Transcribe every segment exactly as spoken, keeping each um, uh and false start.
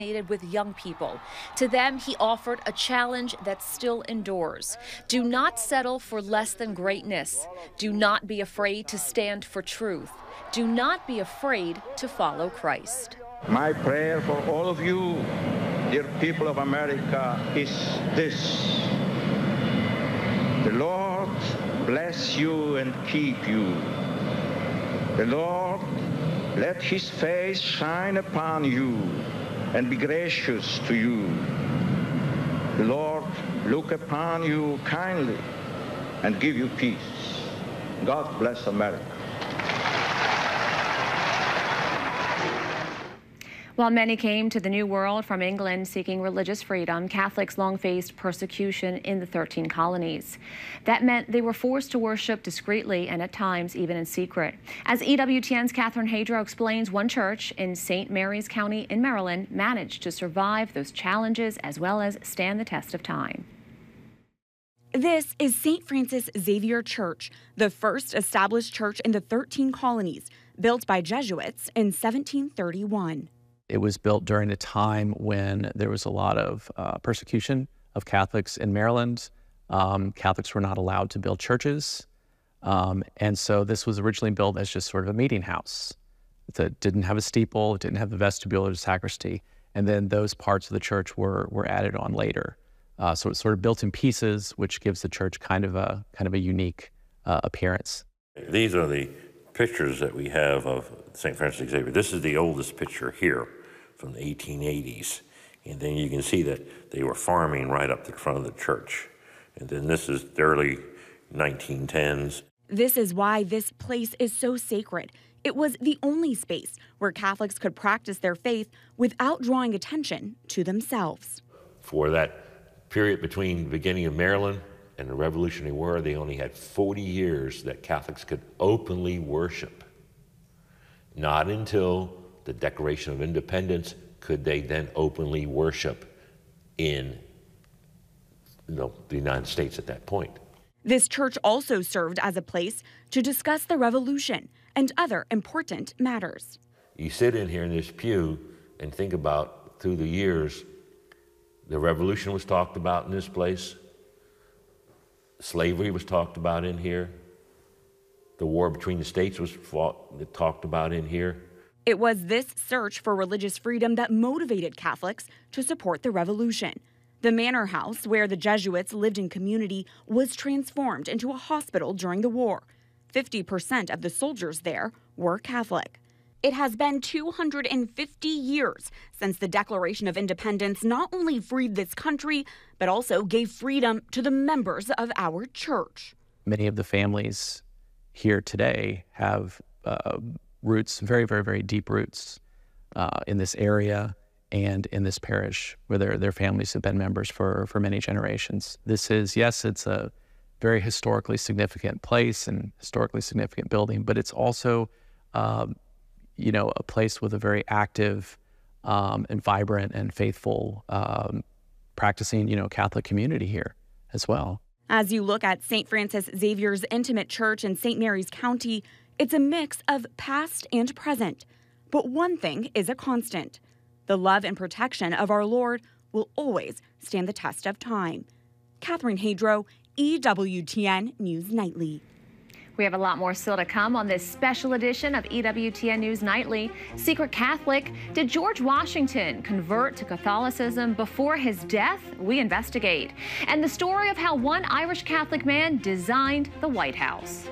with young people. To them, he offered a challenge that still endures. Do not settle for less than greatness. Do not be afraid to stand for truth. Do not be afraid to follow Christ. My prayer for all of you, dear people of America, is this. The Lord bless you and keep you. The Lord let his face shine upon you and be gracious to you. The Lord look upon you kindly and give you peace. God bless America. While many came to the New World from England seeking religious freedom, Catholics long faced persecution in the thirteen colonies. That meant they were forced to worship discreetly and at times even in secret. As E W T N's Catherine Hadro explains, one church in Saint Mary's County in Maryland managed to survive those challenges as well as stand the test of time. This is Saint Francis Xavier Church, the first established church in the thirteen colonies, built by Jesuits in seventeen thirty-one. It was built during a time when there was a lot of uh, persecution of Catholics in Maryland. Um, Catholics were not allowed to build churches. Um, and so this was originally built as just sort of a meeting house. It didn't have a steeple, it didn't have the vestibule or the sacristy. And then those parts of the church were, were added on later. Uh, so it's sort of built in pieces, which gives the church kind of a, kind of a unique uh, appearance. These are the pictures that we have of Saint Francis Xavier. This is the oldest picture here, from the eighteen eighties. And then you can see that they were farming right up to the front of the church. And then this is the early nineteen tens. This is why this place is so sacred. It was the only space where Catholics could practice their faith without drawing attention to themselves. For that period between the beginning of Maryland and the Revolutionary War, they only had forty years that Catholics could openly worship. Not until the Declaration of Independence could they then openly worship in you know, the United States at that point. This church also served as a place to discuss the Revolution and other important matters. You sit in here in this pew and think about, through the years, the Revolution was talked about in this place, slavery was talked about in here, the war between the states was fought, talked about in here. It was this search for religious freedom that motivated Catholics to support the Revolution. The manor house where the Jesuits lived in community was transformed into a hospital during the war. fifty percent of the soldiers there were Catholic. It has been two hundred fifty years since the Declaration of Independence not only freed this country, but also gave freedom to the members of our church. Many of the families here today have uh, roots, very, very, very deep roots uh, in this area and in this parish where their, their families have been members for, for many generations. This is, yes, it's a very historically significant place and historically significant building, but it's also, um, you know, a place with a very active um, and vibrant and faithful um, practicing, you know, Catholic community here as well. As you look at Saint Francis Xavier's intimate church in Saint Mary's County, it's a mix of past and present. But one thing is a constant. The love and protection of our Lord will always stand the test of time. Catherine Hadro, E W T N News Nightly. We have a lot more still to come on this special edition of E W T N News Nightly. Secret Catholic, did George Washington convert to Catholicism before his death? We investigate. And the story of how one Irish Catholic man designed the White House.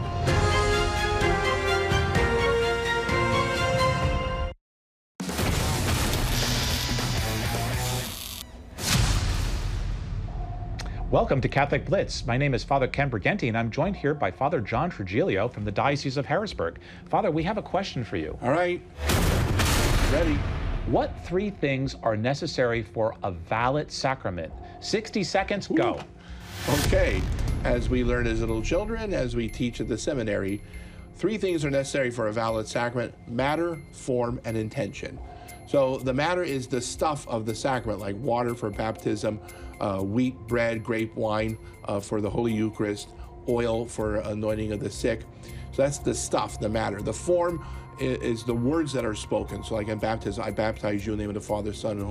Welcome to Catholic Blitz. My name is Father Ken Briganti, and I'm joined here by Father John Trujillo from the Diocese of Harrisburg. Father, we have a question for you. All right. Ready. What three things are necessary for a valid sacrament? sixty seconds, go. Ooh. Okay. As we learn as little children, as we teach at the seminary, three things are necessary for a valid sacrament: matter, form, and intention. So the matter is the stuff of the sacrament, like water for baptism, uh, wheat, bread, grape wine uh, for the Holy Eucharist, oil for anointing of the sick. So that's the stuff, the matter. The form is, is the words that are spoken. So like in baptism, I baptize you in the name of the Father, Son, and Holy